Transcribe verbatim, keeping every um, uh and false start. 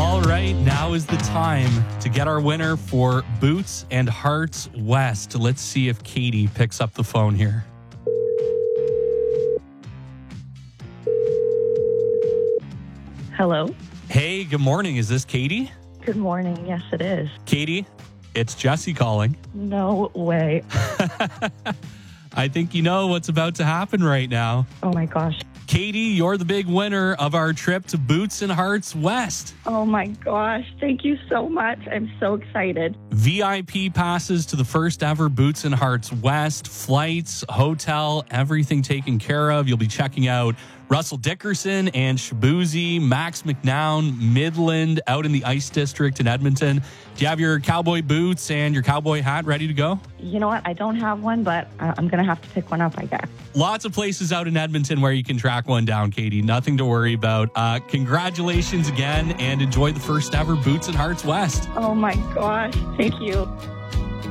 All right, now is the time to get our winner for Boots and Hearts West. Let's see if Katie picks up the phone here. Hello. Hey, good morning. Is this Katie? Good morning. Yes, it is. Katie, it's Jesse calling. No way. I think you know what's about to happen right now. Oh my gosh. Katie, you're the big winner of our trip to Boots and Hearts West. Oh my gosh. Thank you so much. I'm so excited. V I P passes to the first ever Boots and Hearts West, flights, hotel, everything taken care of. You'll be checking out Russell Dickerson and Shabuzi, Max McNown, Midland, out in the Ice District in Edmonton. Do you have your cowboy boots and your cowboy hat ready to go? You know what? I don't have one, but I'm going to have to pick one up, I guess. Lots of places out in Edmonton where you can track one down, Katie. Nothing to worry about. Uh, congratulations again, and enjoy the first ever Boots and Hearts West. Oh my gosh. Thank you.